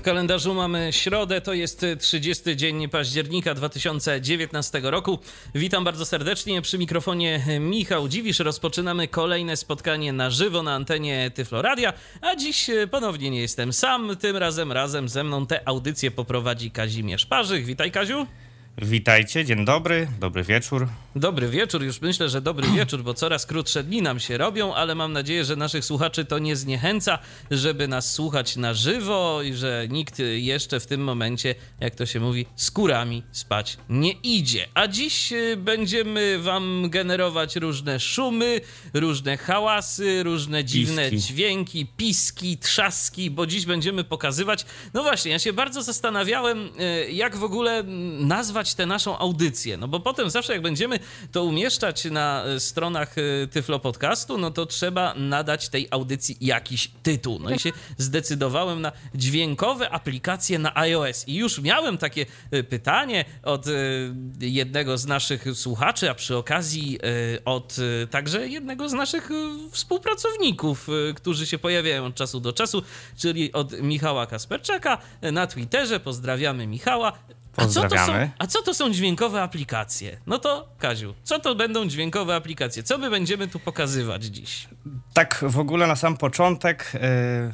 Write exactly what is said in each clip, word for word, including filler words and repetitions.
kalendarzu mamy środę, to jest trzydziesty dzień października dwa tysiące dziewiętnastego roku. Witam bardzo serdecznie, przy mikrofonie Michał Dziwisz. Rozpoczynamy kolejne spotkanie na żywo na antenie Tyflo Radia, a dziś ponownie nie jestem sam, tym razem razem ze mną tę audycję poprowadzi Kazimierz Parzyk. Witaj, Kaziu. Witajcie, dzień dobry, dobry wieczór. Dobry wieczór, już myślę, że dobry wieczór, bo coraz krótsze dni nam się robią, ale mam nadzieję, że naszych słuchaczy to nie zniechęca, żeby nas słuchać na żywo i że nikt jeszcze w tym momencie, jak to się mówi, skórami spać nie idzie. A dziś będziemy wam generować różne szumy, różne hałasy, różne dziwne piski. dźwięki, piski, trzaski, bo dziś będziemy pokazywać... No właśnie, ja się bardzo zastanawiałem, jak w ogóle nazwać tę naszą audycję, no bo potem zawsze jak będziemy to umieszczać na stronach Tyflo Podcastu, no to trzeba nadać tej audycji jakiś tytuł. No i się zdecydowałem na dźwiękowe aplikacje na iOS. I już miałem takie pytanie od jednego z naszych słuchaczy, a przy okazji od także jednego z naszych współpracowników, którzy się pojawiają od czasu do czasu, czyli od Michała Kasperczaka na Twitterze. Pozdrawiamy Michała. A co, to są, a co to są dźwiękowe aplikacje? No to, Kaziu, co to będą dźwiękowe aplikacje? Co my będziemy tu pokazywać dziś? Tak w ogóle na sam początek, yy,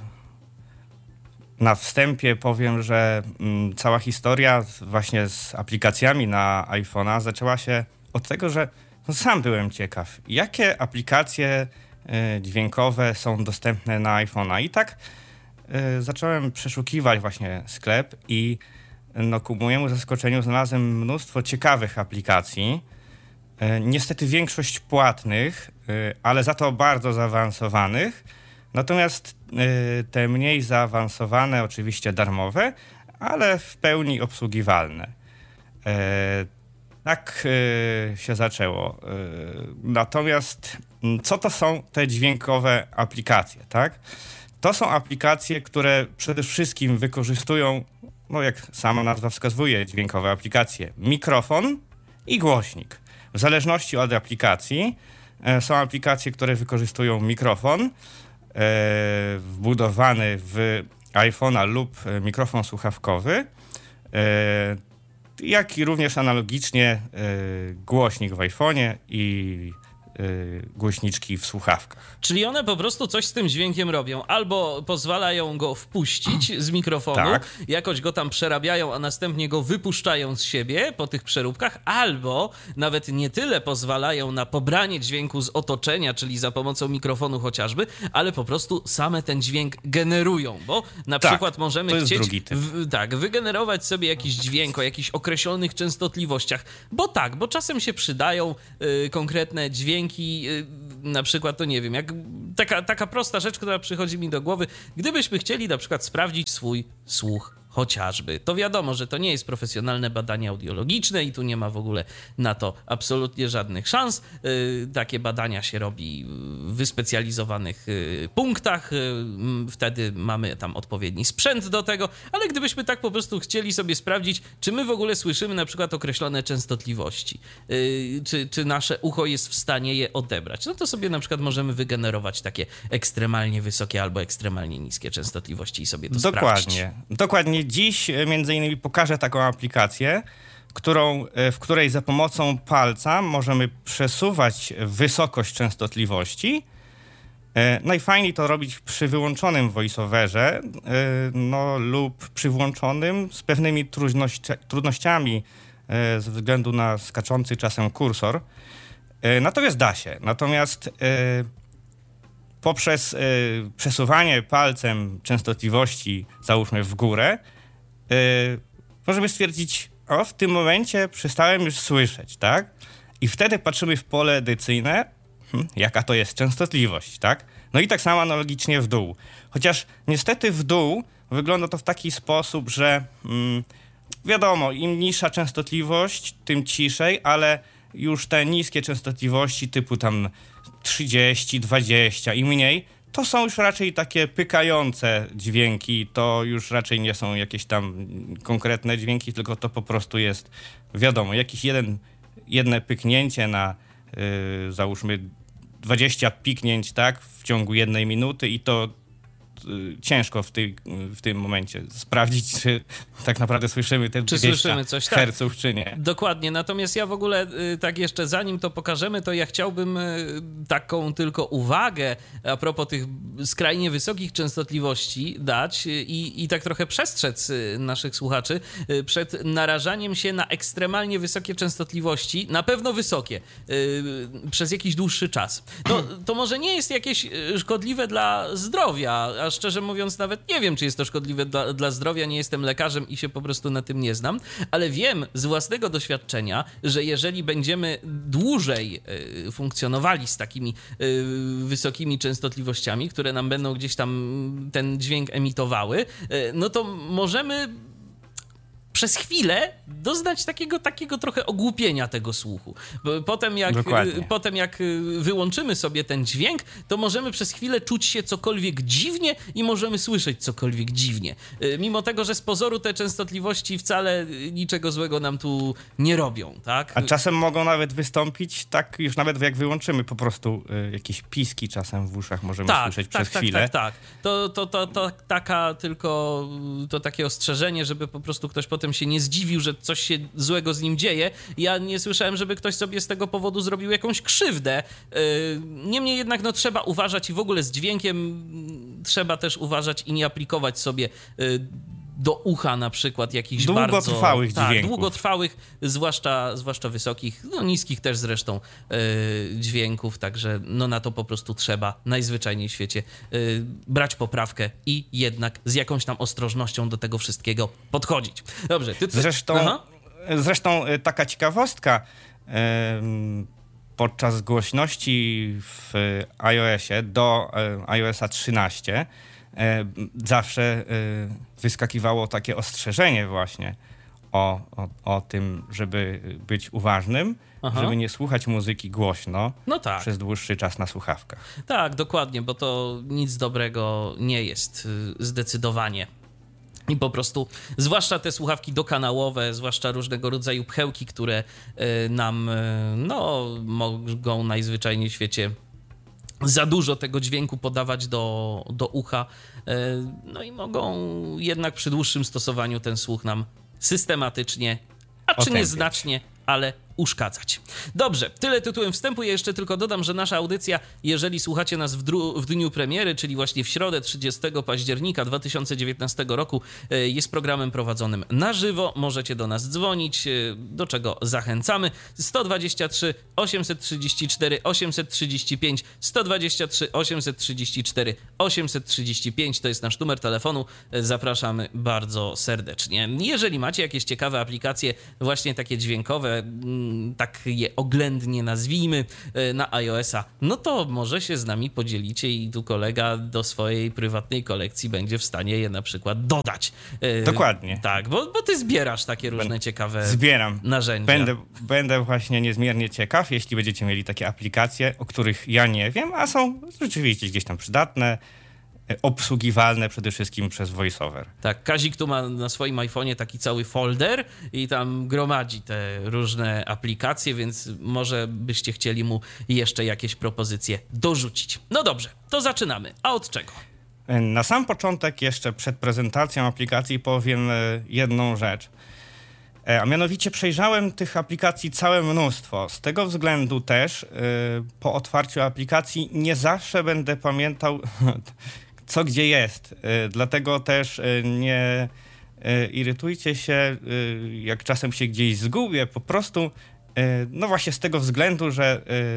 na wstępie powiem, że yy, cała historia właśnie z aplikacjami na iPhone'a zaczęła się od tego, że no, sam byłem ciekaw, jakie aplikacje yy, dźwiękowe są dostępne na iPhone'a. I tak yy, zacząłem przeszukiwać właśnie sklep i no, ku mojemu zaskoczeniu znalazłem mnóstwo ciekawych aplikacji. E, niestety większość płatnych, e, ale za to bardzo zaawansowanych. Natomiast e, te mniej zaawansowane, oczywiście darmowe, ale w pełni obsługiwalne. E, tak e, się zaczęło. E, natomiast co to są te dźwiękowe aplikacje, tak? To są aplikacje, które przede wszystkim wykorzystują, no jak sama nazwa wskazuje, dźwiękowe aplikacje, mikrofon i głośnik. W zależności od aplikacji e, są aplikacje, które wykorzystują mikrofon e, wbudowany w iPhone'a lub mikrofon słuchawkowy, e, jak i również analogicznie e, głośnik w iPhone'ie i głośniczki w słuchawkach. Czyli one po prostu coś z tym dźwiękiem robią. Albo pozwalają go wpuścić z mikrofonu, tak, jakoś go tam przerabiają, a następnie go wypuszczają z siebie po tych przeróbkach, albo nawet nie tyle pozwalają na pobranie dźwięku z otoczenia, czyli za pomocą mikrofonu chociażby, ale po prostu same ten dźwięk generują, bo na tak, przykład możemy chcieć w, tak, wygenerować sobie jakiś dźwięk o jakichś określonych częstotliwościach, bo tak, bo czasem się przydają y, konkretne dźwięki, na przykład, to nie wiem, jak taka, taka prosta rzecz, która przychodzi mi do głowy, gdybyśmy chcieli na przykład sprawdzić swój słuch chociażby. To wiadomo, że to nie jest profesjonalne badanie audiologiczne i tu nie ma w ogóle na to absolutnie żadnych szans. Yy, takie badania się robi w wyspecjalizowanych yy, punktach. Yy, wtedy mamy tam odpowiedni sprzęt do tego, ale gdybyśmy tak po prostu chcieli sobie sprawdzić, czy my w ogóle słyszymy na przykład określone częstotliwości, yy, czy, czy nasze ucho jest w stanie je odebrać, no to sobie na przykład możemy wygenerować takie ekstremalnie wysokie albo ekstremalnie niskie częstotliwości i sobie to Dokładnie. sprawdzić. Dokładnie. Dziś między innymi pokażę taką aplikację, którą, w której za pomocą palca możemy przesuwać wysokość częstotliwości. Najfajniej to robić przy wyłączonym voiceoverze, no, lub przy włączonym z pewnymi trudności, trudnościami ze względu na skaczący czasem kursor. Natomiast da się. Natomiast poprzez przesuwanie palcem częstotliwości, załóżmy w górę, Yy, możemy stwierdzić, o, w tym momencie przestałem już słyszeć, tak? I wtedy patrzymy w pole edycyjne, hmm, jaka to jest częstotliwość, tak? No i tak samo analogicznie w dół. Chociaż niestety w dół wygląda to w taki sposób, że hmm, wiadomo, im niższa częstotliwość, tym ciszej, ale już te niskie częstotliwości typu tam trzydzieści, dwadzieścia i mniej, to są już raczej takie pykające dźwięki, to już raczej nie są jakieś tam konkretne dźwięki, tylko to po prostu jest, wiadomo, jakiś jeden, jedno pyknięcie na yy, załóżmy dwadzieścia piknięć, tak, w ciągu jednej minuty i to ciężko w, tej, w tym momencie sprawdzić, czy tak naprawdę słyszymy te czy dwieście słyszymy coś, herców, tak. czy nie. Dokładnie, natomiast ja w ogóle tak jeszcze zanim to pokażemy, to ja chciałbym taką tylko uwagę a propos tych skrajnie wysokich częstotliwości dać i, i tak trochę przestrzec naszych słuchaczy przed narażaniem się na ekstremalnie wysokie częstotliwości, na pewno wysokie, przez jakiś dłuższy czas. To, to może nie jest jakieś szkodliwe dla zdrowia, a szczerze mówiąc nawet nie wiem, czy jest to szkodliwe dla, dla zdrowia, nie jestem lekarzem i się po prostu na tym nie znam, ale wiem z własnego doświadczenia, że jeżeli będziemy dłużej funkcjonowali z takimi wysokimi częstotliwościami, które nam będą gdzieś tam ten dźwięk emitowały, no to możemy przez chwilę doznać takiego, takiego trochę ogłupienia tego słuchu. Potem jak, potem jak wyłączymy sobie ten dźwięk, to możemy przez chwilę czuć się cokolwiek dziwnie i możemy słyszeć cokolwiek dziwnie. Mimo tego, że z pozoru te częstotliwości wcale niczego złego nam tu nie robią, tak? A czasem mogą nawet wystąpić, tak już nawet jak wyłączymy po prostu y, jakieś piski czasem w uszach możemy tak, słyszeć tak, przez tak, chwilę. Tak, tak, tak. To, to, to, to taka tylko, to takie ostrzeżenie, żeby po prostu ktoś potem się nie zdziwił, że coś się złego z nim dzieje. Ja nie słyszałem, żeby ktoś sobie z tego powodu zrobił jakąś krzywdę. Niemniej jednak no, trzeba uważać i w ogóle z dźwiękiem trzeba też uważać i nie aplikować sobie do ucha na przykład jakichś długotrwałych bardzo... dźwięków. Tak, długotrwałych, zwłaszcza, zwłaszcza wysokich, no niskich też zresztą yy, dźwięków, także no na to po prostu trzeba najzwyczajniej w świecie yy, brać poprawkę i jednak z jakąś tam ostrożnością do tego wszystkiego podchodzić. Dobrze. Ty... Zresztą, zresztą taka ciekawostka, yy, podczas głośności w iOSie do yy, iOSa trzynaście zawsze wyskakiwało takie ostrzeżenie właśnie o, o, o tym, żeby być uważnym, Aha. żeby nie słuchać muzyki głośno no tak. przez dłuższy czas na słuchawkach. Tak, dokładnie, bo to nic dobrego nie jest zdecydowanie. I po prostu, zwłaszcza te słuchawki dokanałowe, zwłaszcza różnego rodzaju pchełki, które nam no, mogą najzwyczajniej w świecie za dużo tego dźwięku podawać do, do ucha, no i mogą jednak przy dłuższym stosowaniu ten słuch nam systematycznie, a czy nieznacznie, ale uszkadzać. Dobrze, tyle tytułem wstępu. Ja jeszcze tylko dodam, że nasza audycja, jeżeli słuchacie nas w, dru- w dniu premiery, czyli właśnie w środę trzydziestego października dwa tysiące dziewiętnastego roku, jest programem prowadzonym na żywo. Możecie do nas dzwonić, do czego zachęcamy. sto dwadzieścia trzy osiemset trzydzieści cztery osiemset trzydzieści pięć, sto dwadzieścia trzy osiemset trzydzieści cztery osiemset trzydzieści pięć to jest nasz numer telefonu. Zapraszamy bardzo serdecznie. Jeżeli macie jakieś ciekawe aplikacje, właśnie takie dźwiękowe, tak je oględnie nazwijmy, na iOS-a, no to może się z nami podzielicie i tu kolega do swojej prywatnej kolekcji będzie w stanie je na przykład dodać. Dokładnie. Tak, bo, bo ty zbierasz takie różne Będę, ciekawe zbieram. narzędzia. Będę, będę właśnie niezmiernie ciekaw, jeśli będziecie mieli takie aplikacje, o których ja nie wiem, a są rzeczywiście gdzieś tam przydatne, obsługiwalne przede wszystkim przez VoiceOver. Tak, Kazik tu ma na swoim iPhone'ie taki cały folder i tam gromadzi te różne aplikacje, więc może byście chcieli mu jeszcze jakieś propozycje dorzucić. No dobrze, to zaczynamy. A od czego? Na sam początek jeszcze przed prezentacją aplikacji powiem jedną rzecz. A mianowicie przejrzałem tych aplikacji całe mnóstwo. Z tego względu też po otwarciu aplikacji nie zawsze będę pamiętał co gdzie jest. Dlatego też nie irytujcie się, jak czasem się gdzieś zgubię. Po prostu, no właśnie z tego względu, że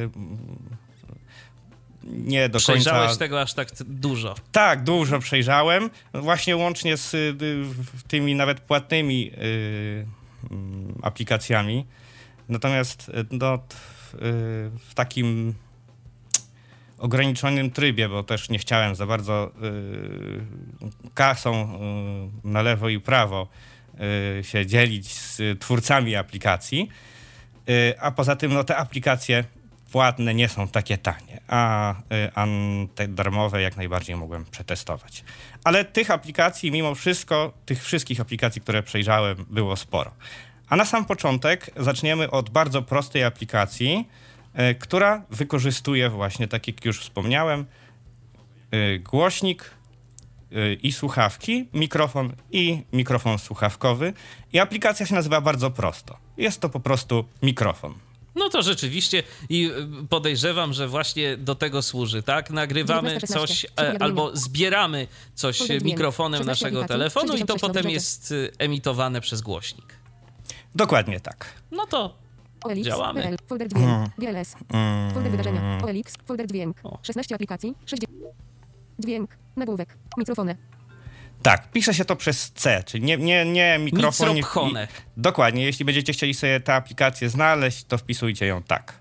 nie do Przejrzałeś końca... Przejrzałeś tego aż tak dużo. Tak, dużo przejrzałem. Właśnie łącznie z tymi nawet płatnymi aplikacjami. Natomiast no, w takim ograniczonym trybie, bo też nie chciałem za bardzo y, kasą y, na lewo i prawo y, się dzielić z twórcami aplikacji, y, a poza tym no, te aplikacje płatne nie są takie tanie, a, y, a te darmowe jak najbardziej mogłem przetestować. Ale tych aplikacji mimo wszystko, tych wszystkich aplikacji, które przejrzałem, było sporo. A na sam początek zaczniemy od bardzo prostej aplikacji, która wykorzystuje właśnie, tak jak już wspomniałem, głośnik i słuchawki, mikrofon i mikrofon słuchawkowy. I aplikacja się nazywa bardzo prosto. Jest to po prostu mikrofon. No to rzeczywiście i podejrzewam, że właśnie do tego służy, tak? Nagrywamy coś albo zbieramy coś mikrofonem naszego telefonu i to potem jest emitowane przez głośnik. Dokładnie tak. No to O L X, działamy. P L, folder dźwięk, Mm. G L S, Mm. folder wydarzenia, O L X, folder dźwięk, O. szesnaście aplikacji, sześćdziesiąt dźwięk, nagłówek, mikrofony, Tak, pisze się to przez C, czyli nie, nie, nie mikrofon. Nie, Micropchone. i- dokładnie, jeśli będziecie chcieli sobie tę aplikację znaleźć, to wpisujcie ją tak.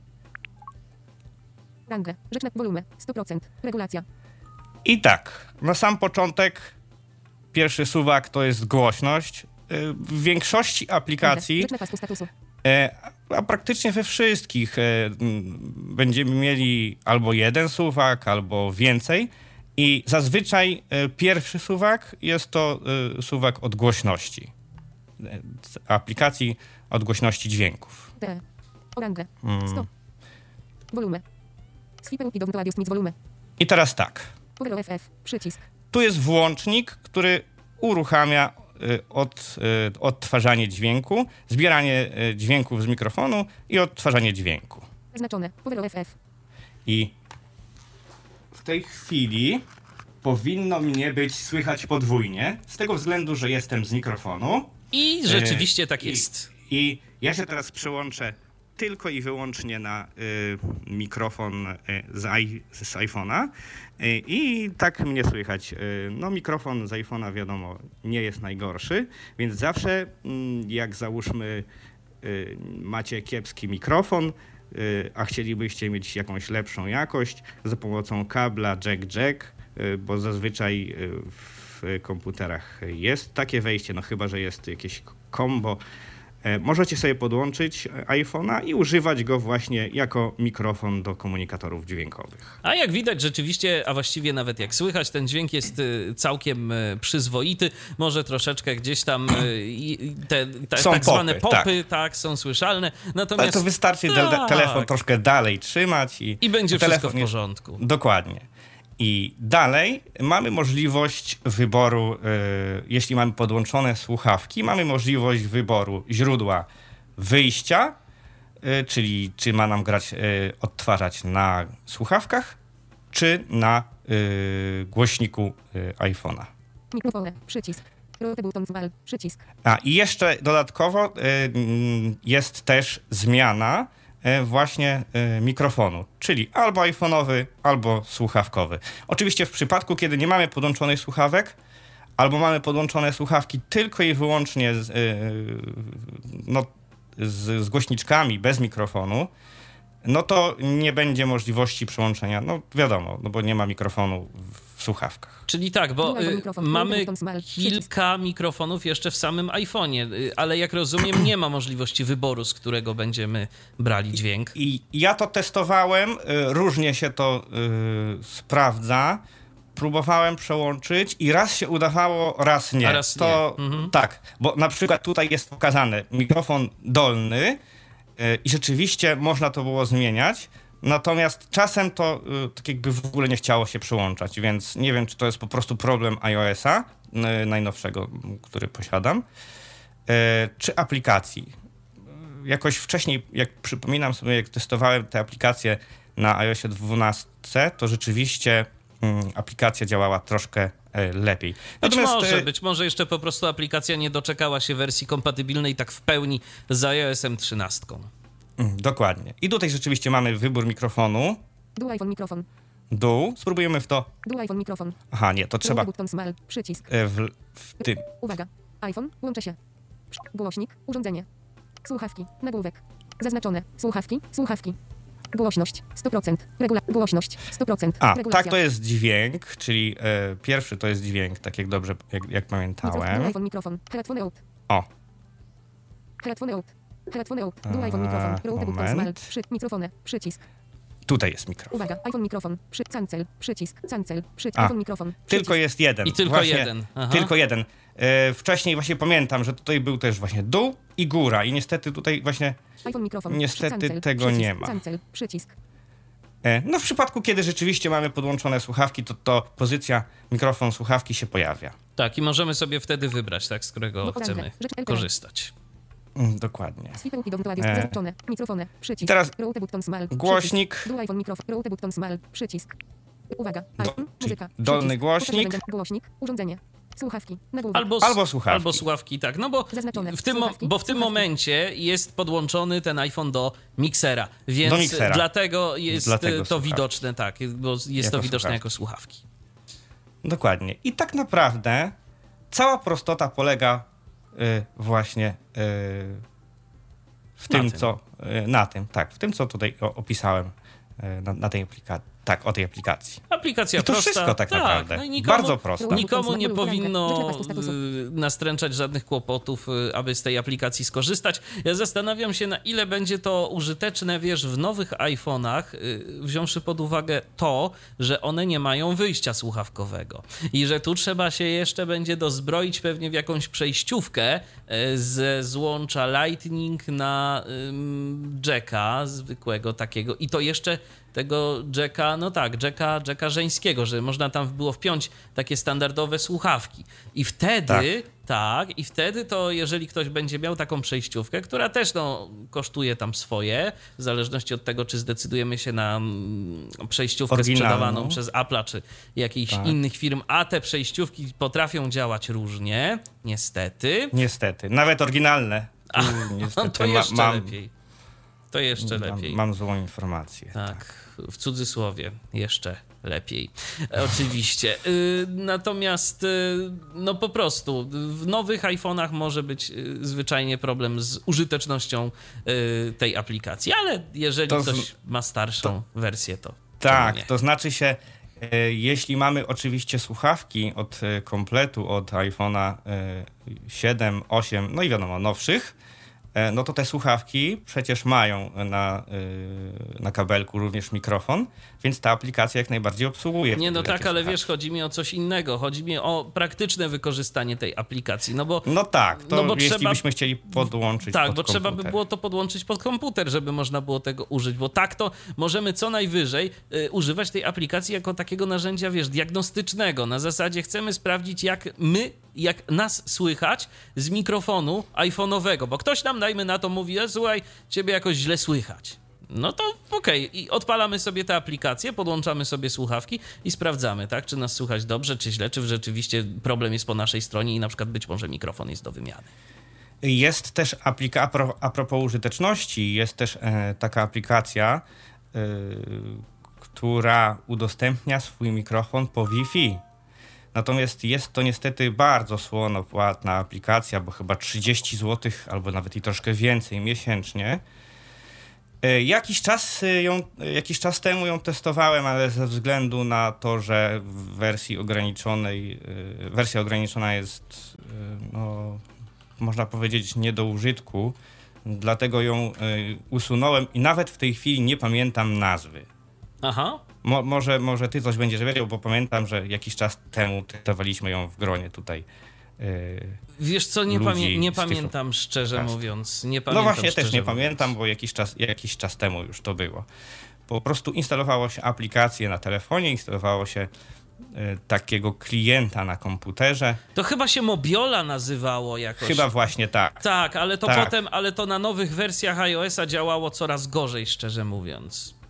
rangę, rzecz na wolumę, sto procent, regulacja, I tak, na sam początek pierwszy suwak to jest głośność. Y, W większości rangę, aplikacji, rzecz na pasku statusu, e, a praktycznie we wszystkich e, m, będziemy mieli albo jeden suwak, albo więcej. I zazwyczaj e, pierwszy suwak jest to e, suwak od głośności. E, z aplikacji od głośności dźwięków. T, o rangę, Mm. sto, wolumę, swipen i do z wolumę, I teraz tak. power O F F, przycisk, Tu jest włącznik, który uruchamia y, od, y, odtwarzanie dźwięku, zbieranie y, dźwięków z mikrofonu i odtwarzanie dźwięku. zaznaczone, power O F F, I w tej chwili powinno mnie być słychać podwójnie, z tego względu, że jestem z mikrofonu. I rzeczywiście tak I- jest. I ja się teraz przełączę tylko i wyłącznie na y, mikrofon y, z, i, z iPhone'a y, i tak mnie słychać. Y, no mikrofon z iPhone'a wiadomo nie jest najgorszy, więc zawsze mm, jak załóżmy y, macie kiepski mikrofon, y, a chcielibyście mieć jakąś lepszą jakość za pomocą kabla jack-jack, y, bo zazwyczaj y, w komputerach jest takie wejście, no chyba że jest jakieś combo. E, Możecie sobie podłączyć iPhone'a i używać go właśnie jako mikrofon do komunikatorów dźwiękowych. A jak widać rzeczywiście, a właściwie nawet jak słychać, ten dźwięk jest y, całkiem y, przyzwoity. Może troszeczkę gdzieś tam y, i te, te Są tak zwane popy, popy, tak. są słyszalne. Ale Natomiast to wystarczy te- tak. telefon troszkę dalej trzymać i, I będzie telefon wszystko w jest- porządku. Dokładnie. I dalej mamy możliwość wyboru, y, jeśli mamy podłączone słuchawki, mamy możliwość wyboru źródła wyjścia, y, czyli czy ma nam grać, y, odtwarzać na słuchawkach, czy na y, głośniku y, iPhone'a. mikrofony, przycisk, roty button wal, przycisk, A i jeszcze dodatkowo y, mm, jest też zmiana y, właśnie y, mikrofonu, czyli albo iPhone'owy, albo słuchawkowy. Oczywiście w przypadku, kiedy nie mamy podłączonych słuchawek, albo mamy podłączone słuchawki tylko i wyłącznie z, y, no, z, z głośniczkami bez mikrofonu, no to nie będzie możliwości przełączenia, no wiadomo, no bo nie ma mikrofonu w słuchawkach. Czyli tak, bo Drugi y, mikrofon, mamy drugi button small, kilka mikrofonów jeszcze w samym iPhone'ie, y, ale jak rozumiem nie ma możliwości wyboru, z którego będziemy brali dźwięk. I ja to testowałem, y, różnie się to y, sprawdza. Próbowałem przełączyć i raz się udawało, raz nie. A raz to nie. Mhm. tak, bo na przykład tutaj jest pokazane mikrofon dolny y, i rzeczywiście można to było zmieniać. Natomiast czasem to y, tak jakby w ogóle nie chciało się przełączać, więc nie wiem, czy to jest po prostu problem iOS-a y, najnowszego, który posiadam, y, czy aplikacji. Jakoś wcześniej, jak przypominam sobie, jak testowałem te aplikacje na iOSie dwunastce, to rzeczywiście mm, aplikacja działała troszkę e, lepiej. Być może, e, być może jeszcze po prostu aplikacja nie doczekała się wersji kompatybilnej tak w pełni z iOS-em trzynastką. mm, dokładnie. I tutaj rzeczywiście mamy wybór mikrofonu, dual iPhone mikrofon, dół. Spróbujemy w to. dual iPhone mikrofon, Aha, nie, to trzeba roty button small, przycisk, e, w, w tym. uwaga, iPhone, łączę się, głośnik, urządzenie, słuchawki, nagłówek, zaznaczone, słuchawki, słuchawki, głośność, sto procent, regula, głośność, sto procent, A, regulacja, tak, to jest dźwięk, czyli e, pierwszy to jest dźwięk, tak jak dobrze, jak, jak mikrofon, pamiętałem. iPhone mikrofon, headphone out, O, headphone out, headphone out, dual iPhone mikrofon, roty button small, moment. przy, mikrofony, przycisk, tutaj jest mikrofon. uwaga, iPhone mikrofon, przy, cancel, przycisk, cancel, przycisk, A, iPhone mikrofon, Tylko przycisk, jest jeden. I tylko Właśnie, jeden. Aha. Tylko jeden. E, wcześniej właśnie pamiętam, że tutaj był też właśnie dół i góra i niestety tutaj właśnie iPhone mikrofon, niestety cancel, tego przycisk, nie ma. cancel, przycisk, No w przypadku, kiedy rzeczywiście mamy podłączone słuchawki, to, to pozycja mikrofon słuchawki się pojawia. Tak, i możemy sobie wtedy wybrać, tak, z którego Bo poranne. chcemy Rzecz L P. korzystać. Mm, Dokładnie. Swipełki do wirtualiów. E. Zaznaczone. Mikrofony. Przycisk. Teraz Route button small. głośnik. Przycisk. Dual iPhone mikrofon. Route button small. Przycisk. Uwaga. Do- iPhone. Muzyka. dolny Przycisk. głośnik. Uposażenie. Głośnik. Urządzenie. Słuchawki. Nagłówek. Albo, s- Albo słuchawki. Albo słuchawki, tak. No bo Zaznaczone. w tym, mo- Słuchawki. bo w tym Słuchawki. momencie jest podłączony ten iPhone do miksera, więc Do miksera. dlatego jest Dlatego to słuchawki. widoczne, tak, bo jest Jako to widoczne słuchawki. jako słuchawki. Dokładnie. I tak naprawdę cała prostota polega y, właśnie y, w Na tym, tym. co... Y, na tym, tak. W tym, co tutaj o, opisałem y, na, na tej aplikacji. Tak, o tej aplikacji. Aplikacja I to prosta. wszystko tak naprawdę. No i nikomu, Bardzo prosta. Nikomu nie Rzecz powinno lepa statusu. y, nastręczać żadnych kłopotów, y, aby z tej aplikacji skorzystać. Ja zastanawiam się, na ile będzie to użyteczne, wiesz, w nowych iPhone'ach, y, wziąwszy pod uwagę to, że one nie mają wyjścia słuchawkowego i że tu trzeba się jeszcze będzie dozbroić pewnie w jakąś przejściówkę y, ze złącza Lightning na ym, jacka zwykłego takiego i to jeszcze tego jacka, no tak, jacka, jacka żeńskiego, że można tam było wpiąć takie standardowe słuchawki. I wtedy, tak. tak, i wtedy to jeżeli ktoś będzie miał taką przejściówkę, która też no, kosztuje tam swoje, w zależności od tego, czy zdecydujemy się na mm, przejściówkę Oryginalną. sprzedawaną przez Apple'a, czy jakichś Tak. innych firm, a te przejściówki potrafią działać różnie, niestety. Niestety. Nawet oryginalne. Tu No niestety to ma- jeszcze mam, lepiej. To jeszcze mam, lepiej. mam złą informację. Tak, w cudzysłowie, jeszcze lepiej. E, Oczywiście. Y, Natomiast, y, no po prostu, w nowych iPhone'ach może być y, zwyczajnie problem z użytecznością y, tej aplikacji, ale jeżeli To z- ktoś ma starszą wersję, to Tak, czemu nie? to znaczy się, e, jeśli mamy oczywiście słuchawki od e, kompletu, od iPhone'a e, siedem, osiem, no i wiadomo, nowszych, e, no to te słuchawki przecież mają na, e, na kabelku również mikrofon, więc ta aplikacja jak najbardziej obsługuje. Nie, no wtedy tak, takie ale słuchawki. wiesz, chodzi mi o coś innego. Chodzi mi o praktyczne wykorzystanie tej aplikacji, no bo No tak, to No bo jeśli trzeba- byśmy chcieli podłączyć tak, pod bo trzeba by komputer. było to podłączyć pod komputer, żeby można było tego użyć, bo tak to możemy co najwyżej y, używać tej aplikacji jako takiego narzędzia, wiesz, diagnostycznego. Na zasadzie chcemy sprawdzić, jak my, jak nas słychać z mikrofonu iPhone'owego, bo ktoś nam, dajmy na to, mówi, e, słuchaj, ciebie jakoś źle słychać. No to okej, i odpalamy sobie tę aplikację, podłączamy sobie słuchawki i sprawdzamy, tak, czy nas słychać dobrze, czy źle, czy rzeczywiście problem jest po naszej stronie i na przykład być może mikrofon jest do wymiany. Jest też aplikacja, a, pro, a propos użyteczności, jest też e, taka aplikacja, e, która udostępnia swój mikrofon po Wi-Fi. Natomiast jest to niestety bardzo słonopłatna aplikacja, bo chyba trzydzieści złotych albo nawet i troszkę więcej miesięcznie. E, Jakiś czas, e, ją, e, jakiś czas temu ją testowałem, ale ze względu na to, że w wersji ograniczonej, e, wersja ograniczona jest, e, no, można powiedzieć, nie do użytku, dlatego ją e, usunąłem i nawet w tej chwili nie pamiętam nazwy. Aha. Mo, może, może ty coś będziesz wiedział, bo pamiętam, że jakiś czas temu testowaliśmy ją w gronie tutaj. e, Wiesz co, nie, ludzi pamię- nie z tych pamiętam szczerze podcast. mówiąc. Nie No pamiętam właśnie, też szczerze nie mówiąc. pamiętam, bo jakiś czas, jakiś czas temu już to było. Po prostu instalowało się aplikację na telefonie, instalowało się e, takiego klienta na komputerze. To chyba się Mobiola nazywało jakoś. Chyba właśnie tak. Tak, ale to Tak. potem, ale to na nowych wersjach iOS-a działało coraz gorzej, szczerze mówiąc.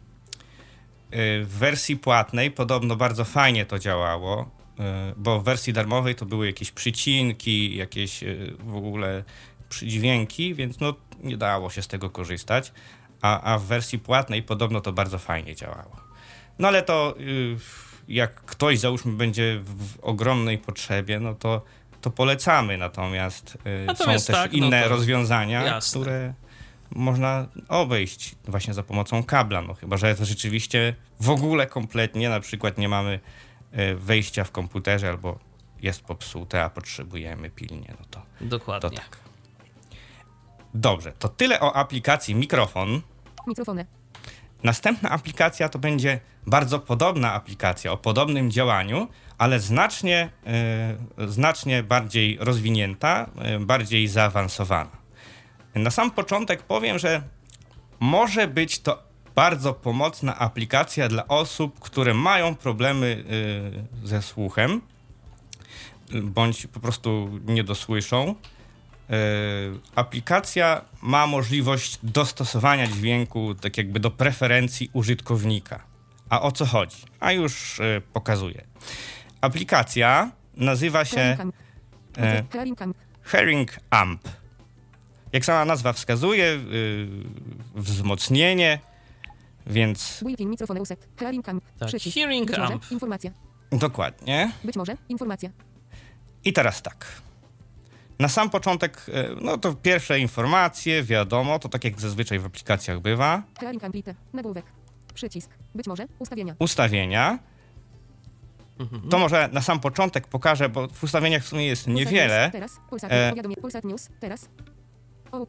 W wersji płatnej podobno bardzo fajnie to działało, bo w wersji darmowej to były jakieś przycinki, jakieś w ogóle przydźwięki, więc no nie dało się z tego korzystać, a, a w wersji płatnej podobno to bardzo fajnie działało. No ale to jak ktoś załóżmy będzie w ogromnej potrzebie, no to, to polecamy, natomiast, Natomiast są też tak, no inne to rozwiązania, jasne. które można obejść właśnie za pomocą kabla, no chyba że to rzeczywiście w ogóle kompletnie, na przykład nie mamy e, wejścia w komputerze albo jest popsute, a potrzebujemy pilnie, no to, to Dokładnie. tak. Dobrze, to tyle o aplikacji Mikrofon. Mikrofony. Następna aplikacja to będzie bardzo podobna aplikacja o podobnym działaniu, ale znacznie, e, znacznie bardziej rozwinięta, e, bardziej zaawansowana. Na sam początek powiem, że może być to bardzo pomocna aplikacja dla osób, które mają problemy y, ze słuchem, bądź po prostu nie dosłyszą. Y, aplikacja ma możliwość dostosowania dźwięku tak jakby do preferencji użytkownika. A o co chodzi? A już y, pokazuję. Aplikacja nazywa się e, Hearing Amp. Jak sama nazwa wskazuje, y, wzmocnienie, więc... Tak, Hearing Amp. Informacja. Dokładnie. Być może informacja. I teraz tak. Na sam początek, no to pierwsze informacje, wiadomo, to tak jak zazwyczaj w aplikacjach bywa. Hearing Amplite. Nagłówek. Przycisk. Być może ustawienia. Ustawienia. Mhm. To może na sam początek pokażę, bo w ustawieniach w sumie jest Pulsat niewiele. News, teraz. Pulsat, e... powiadomienie. Pulsat News. Teraz. OK.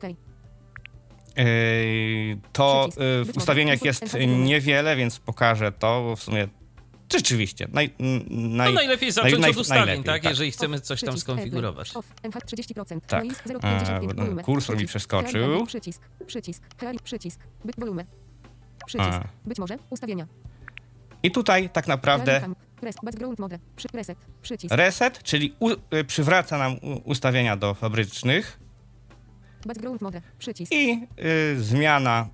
Yy, to yy, w ustawieniach jest niewiele, więc pokażę to, bo w sumie rzeczywiście naj, naj, no najlepiej zacząć naj, od ustawień, najlepiej, tak, tak, jeżeli chcemy coś tam skonfigurować. trzydzieści procent. Tak, e, kursor mi przeskoczył. Przycisk, przycisk, przycisk, być wolumen. Przycisk, być może ustawienia. I tutaj tak naprawdę reset, przycisk. reset, czyli u, y, przywraca nam u, ustawienia do fabrycznych. Background mode, przycisk. I y, zmiana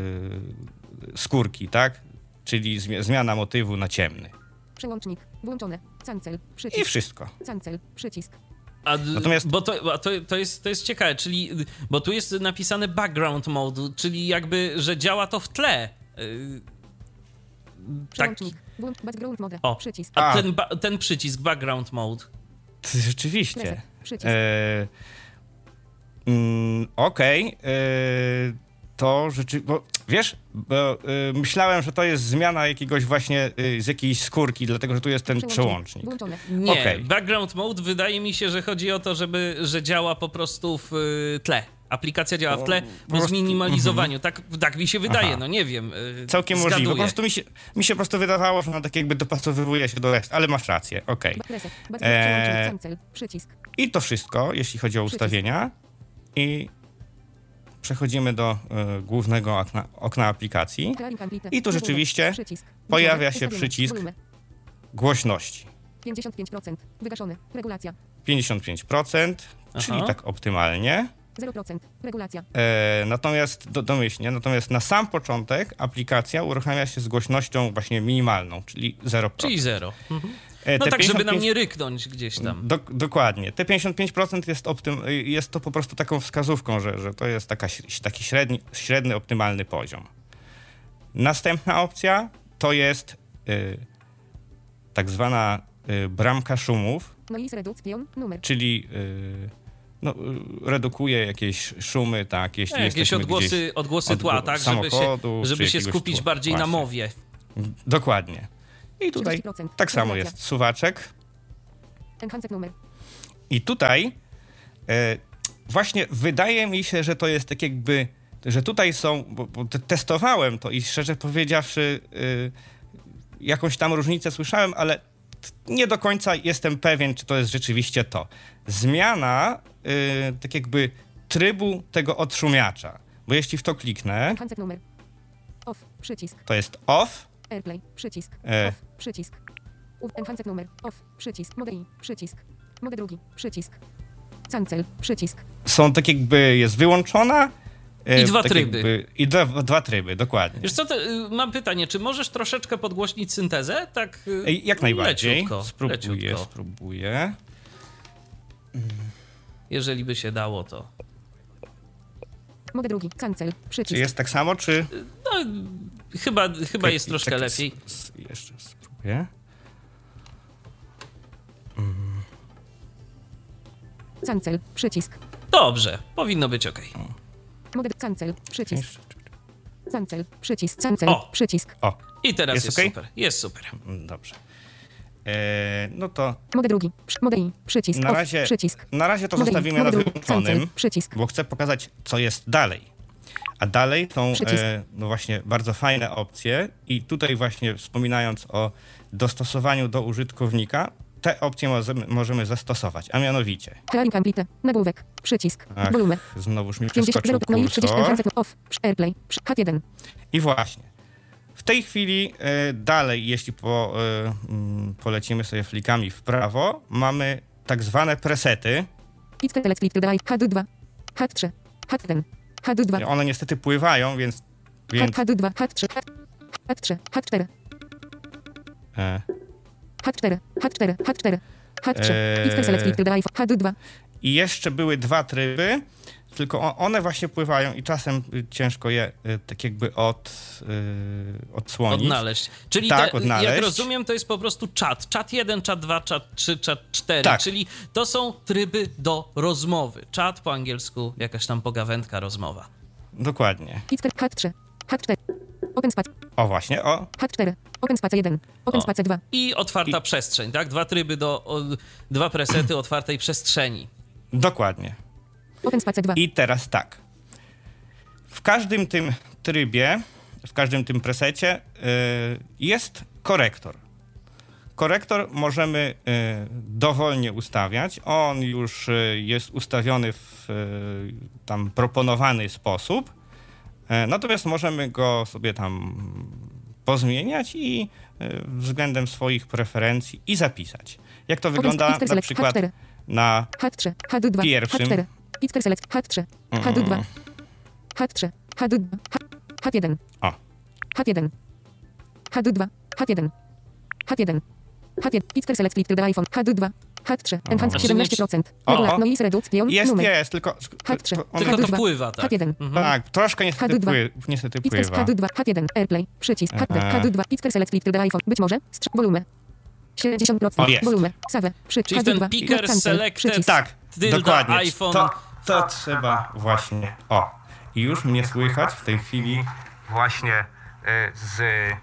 y, skórki, tak? Czyli zmi- zmiana motywu na ciemny. Przełącznik włączone. Cancel, przycisk. I wszystko. Cancel, przycisk. A, Natomiast... Bo to, to, to, jest, to jest ciekawe, czyli, bo tu jest napisane background mode, czyli jakby, że działa to w tle. Yy, Przełącznik, włącz background mode, o, przycisk. A, a. Ten, ba- ten przycisk background mode. Rzeczywiście. Reset, przycisk. E- Mm, Okej, okay. yy, to rzeczywiście, bo wiesz, bo, yy, myślałem, że to jest zmiana jakiegoś właśnie yy, z jakiejś skórki, dlatego że tu jest ten przełącznik. Włączone. Nie, okay. Background mode wydaje mi się, że chodzi o to, żeby, że działa po prostu w yy, tle. Aplikacja działa w tle po, po zminimalizowaniu. Mm-hmm. Tak, tak mi się wydaje, Aha. no nie wiem. Yy, Całkiem zgaduję. możliwe. Po prostu mi się, mi się po prostu wydawało, że ona tak jakby dopasowywuje się do reszty, ale masz rację, okej. Okay. Eee, I to wszystko, jeśli chodzi o ustawienia. I przechodzimy do y, głównego okna, okna aplikacji. I tu rzeczywiście pojawia się przycisk głośności. pięćdziesiąt pięć procent. Wygaszony. Regulacja. pięćdziesiąt pięć procent, Aha. czyli tak optymalnie. zero procent. Regulacja. E, natomiast do, domyślnie, natomiast na sam początek aplikacja uruchamia się z głośnością właśnie minimalną, czyli zero procent. Czyli zero. Mhm. E, no tak, pięćdziesiąt pięć... żeby nam nie ryknąć gdzieś tam. Do, dokładnie. Te pięćdziesiąt pięć procent jest, optym... jest to po prostu taką wskazówką, że, że to jest taka, taki średni, średni, optymalny poziom. Następna opcja to jest y, tak zwana y, bramka szumów, czyli y, no, redukuje jakieś szumy, tak, jeśli nie, jakieś odgłosy, odgłosy tła, od, tak, żeby się, żeby się skupić tła. bardziej Właśnie. na mowie. Dokładnie. I tutaj tak samo jest suwaczek. I tutaj e, właśnie wydaje mi się, że to jest tak jakby, że tutaj są, bo, bo testowałem to i szczerze powiedziawszy e, jakąś tam różnicę słyszałem, ale nie do końca jestem pewien, czy to jest rzeczywiście to. Zmiana e, tak jakby trybu tego odszumiacza, bo jeśli w to kliknę, off, przycisk. To jest off. AirPlay, przycisk, e. off, przycisk. Enhanced numer, off, przycisk, mode I, przycisk. Mode drugi, przycisk. Cancel, przycisk. Są tak jakby, jest wyłączona. I dwa tak tryby. Jakby, I dwa, dwa tryby, dokładnie. Wiesz co, to, y, mam pytanie, czy możesz troszeczkę podgłośnić syntezę? Tak y, Jak najbardziej. Leciutko, spróbuję, leciutko. spróbuję. Jeżeli by się dało, to... Mode drugi, cancel, przycisk. Czy jest tak samo, czy... No, chyba, chyba tak, jest troszkę tak, lepiej. S- jeszcze spróbuję. Mm. Cancel, przycisk. Dobrze, powinno być ok. Mode cancel, przycisk. Cancel, przycisk, cancel, o. przycisk. O, i teraz jest, jest, jest okay? super, jest super. Dobrze. Eee, no to... Mode drugi, mode I, przycisk, na razie, off, przycisk. Na razie to mode zostawimy I, na drugi, wyłączonym, cancel, przycisk. bo chcę pokazać, co jest dalej. A dalej są e, no właśnie bardzo fajne opcje i tutaj właśnie wspominając o dostosowaniu do użytkownika, te opcje możemy, możemy zastosować, a mianowicie... Hearing Amplite, nagłówek, przycisk, wolumen. Znowuż mi przeskoczył kursor. Off, AirPlay, H jeden. I właśnie, W tej chwili y, dalej, jeśli po, y, y, polecimy sobie flikami w prawo, mamy tak zwane presety. H D dwa, H trzy, H jeden, H D dwa. One niestety pływają, więc... więc... H D dwa, H trzy, H trzy, H cztery. E. H cztery, H cztery, H cztery, H trzy, Eee, H D dwa. I jeszcze były dwa tryby, tylko one właśnie pływają i czasem ciężko je tak jakby od, yy, odsłonić. Odnaleźć. Czyli tak, te, odnaleźć. jak rozumiem, to jest po prostu czat. Czat jeden, czat dwa, czat trzy, czat cztery. Tak. Czyli to są tryby do rozmowy. Czat po angielsku, jakaś tam pogawędka, rozmowa. Dokładnie. H trzy, H cztery, Open Space. O właśnie, o. H cztery, Open Space jeden, Open Space dwa. I otwarta I... przestrzeń, tak? Dwa tryby do, o, dwa presety otwartej przestrzeni. Dokładnie. Open Space dwa. I teraz tak. W każdym tym trybie, w każdym tym presecie yy, jest korektor. Korektor możemy yy, dowolnie ustawiać. On już yy, jest ustawiony w yy, tam proponowany sposób. Yy, natomiast możemy go sobie tam pozmieniać i yy, względem swoich preferencji i zapisać. Jak to wygląda na przykład na H trzy, H D dwa, pierwszym. H cztery, Pixel Select, H trzy, H D dwa, H trzy, H D dwa, H jeden, o. H jeden, H D dwa, H jeden, H jeden, H jeden, Pixel Select Split the iPhone, H D dwa, H trzy, Enhance siedemnaście procent, o, o. Noise Reduction, Jest, numer. jest, tylko... H trzy, to, tylko to wpływa, tak. H jeden, mhm. Tak, troszkę niestety, H D dwa. pły, niestety Pixel pływa. H D dwa, H jeden, Airplay, przycisk, H D, Aha. H D dwa, Pixel Select Split the iPhone, być może, strz- volume, siedemdziesiąt procent, O, jest. volume, save, przycisk, Czyli H D ten dwa, picker cancel, selected, przycisk. Tak, tylda, dokładnie. iPhone. To, to trzeba właśnie... O, i już mnie słychać w tej chwili właśnie y, z,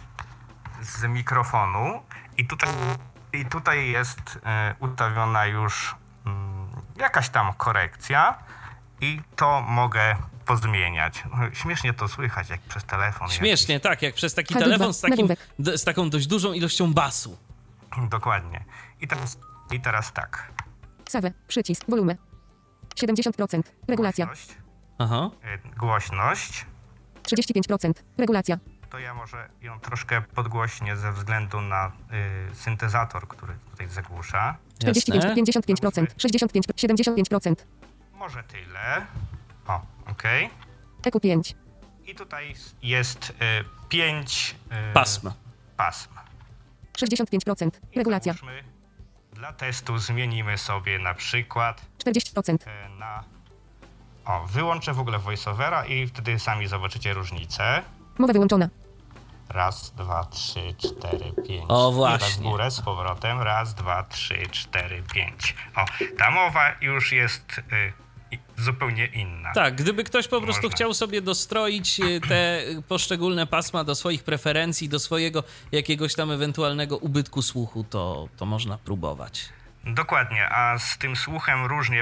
z mikrofonu i tutaj, i tutaj jest y, ustawiona już y, jakaś tam korekcja i to mogę pozmieniać. Śmiesznie to słychać, jak przez telefon. Śmiesznie, jakiś. Tak, jak przez taki H D dwa, telefon z, takim, nagłówek. d- z taką dość dużą ilością basu. Dokładnie. I teraz, i teraz tak. Save, przycisk, volume, siedemdziesiąt procent, regulacja, Głośność, Aha. y, głośność. trzydzieści pięć procent, regulacja, To ja może ją troszkę podgłośnię ze względu na y, syntezator, który tutaj zagłusza. czterdzieści pięć, Jasne. pięćdziesiąt pięć procent, sześćdziesiąt pięć, siedemdziesiąt pięć procent, Może tyle. O, okej. E Q pięć, I tutaj jest y, pięć y, Pasm. pasm. sześćdziesiąt pięć procent, I regulacja, załóżmy, dla testu zmienimy sobie na przykład czterdzieści procent, y, na... O, wyłączę w ogóle voiceovera i wtedy sami zobaczycie różnicę. mowa wyłączona, Raz, dwa, trzy, cztery, pięć. O, I właśnie. w górę z powrotem. Raz, dwa, trzy, cztery, pięć. O, ta mowa już jest y, i- zupełnie inna. Tak, gdyby ktoś po prostu Można. chciał sobie dostroić y, te poszczególne pasma do swoich preferencji, do swojego jakiegoś tam ewentualnego ubytku słuchu, to, to można próbować. Dokładnie, a z tym słuchem różnie